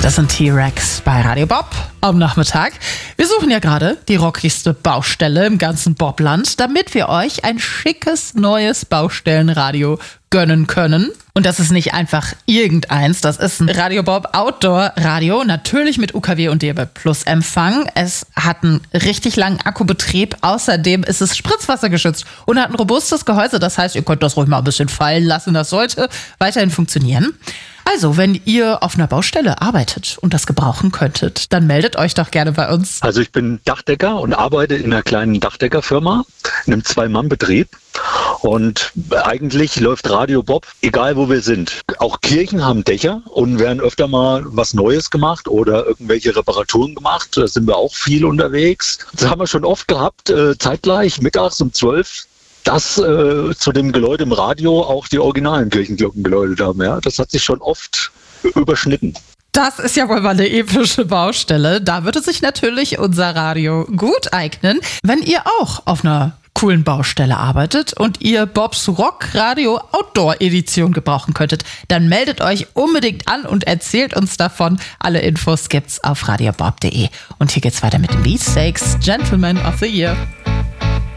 Das sind T-Rex bei Radio Bob am Nachmittag. Wir suchen ja gerade die rockigste Baustelle im ganzen Bobland, damit wir euch ein schickes neues Baustellenradio gönnen können. Und das ist nicht einfach irgendeins, das ist ein Radio Bob Outdoor Radio, natürlich mit UKW und DAB+ Empfang. Es hat einen richtig langen Akkubetrieb, außerdem ist es spritzwassergeschützt und hat ein robustes Gehäuse, das heißt, ihr könnt das ruhig mal ein bisschen fallen lassen, das sollte weiterhin funktionieren. Also, wenn ihr auf einer Baustelle arbeitet und das gebrauchen könntet, dann meldet euch doch gerne bei uns. Also ich bin Dachdecker und arbeite in einer kleinen Dachdeckerfirma, in einem 2-Mann-Betrieb. Und eigentlich läuft Radio Bob, egal wo wir sind. Auch Kirchen haben Dächer und werden öfter mal was Neues gemacht oder irgendwelche Reparaturen gemacht. Da sind wir auch viel unterwegs. Das haben wir schon oft gehabt, zeitgleich, mittags um 12. Dass zu dem Geläut im Radio auch die originalen Kirchenglocken geläutet haben. Ja? Das hat sich schon oft überschnitten. Das ist ja wohl mal eine epische Baustelle. Da würde sich natürlich unser Radio gut eignen. Wenn ihr auch auf einer coolen Baustelle arbeitet und ihr Bobs Rock Radio Outdoor Edition gebrauchen könntet, dann meldet euch unbedingt an und erzählt uns davon. Alle Infos gibt's auf radiobob.de. Und hier geht's weiter mit den Beatsteaks, Gentleman of the Year.